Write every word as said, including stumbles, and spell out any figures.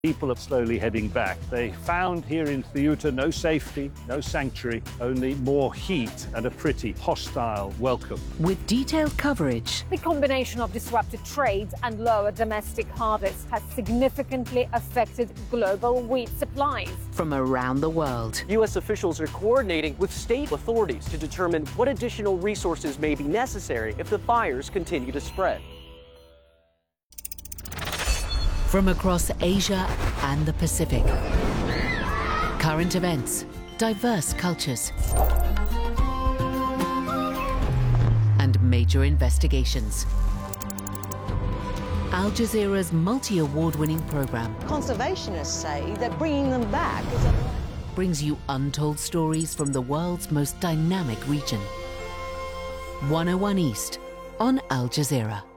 People are slowly heading back. They found here in Ceuta no safety, no sanctuary, only more heat and a pretty hostile welcome. With detailed coverage. The combination of disrupted trade and lower domestic harvests has significantly affected global wheat supplies. From around the world. U S officials are coordinating with state authorities to determine what additional resources may be necessary if the fires continue to spread. From across Asia and the Pacific. Current events, diverse cultures, and major investigations. Al Jazeera's multi-award-winning program Conservationists say that bringing them back is a... brings you untold stories from the world's most dynamic region. one oh one East on Al Jazeera.